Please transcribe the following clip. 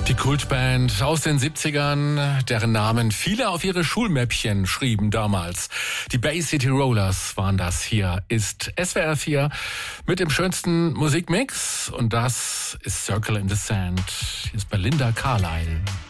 Die Kultband aus den 70ern, deren Namen viele auf ihre Schulmäppchen schrieben damals. Die Bay City Rollers waren das. Hier ist SWR 4 mit dem schönsten Musikmix und das ist Circle in the Sand. Hier ist Belinda Carlisle.